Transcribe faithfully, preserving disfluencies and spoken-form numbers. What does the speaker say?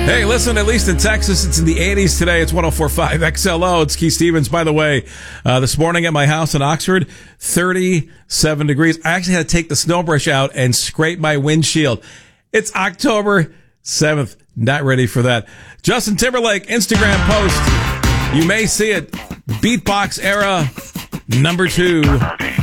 Hey, listen, at least in Texas, it's in the eighties today. It's one oh four point five X L O. It's Keith Stevens. By the way, uh, this morning at my house in Oxford, thirty-seven degrees. I actually had to take the snow brush out and scrape my windshield. It's October seventh. Not ready for that. Justin Timberlake, Instagram post. You may see it. Beatbox era number two.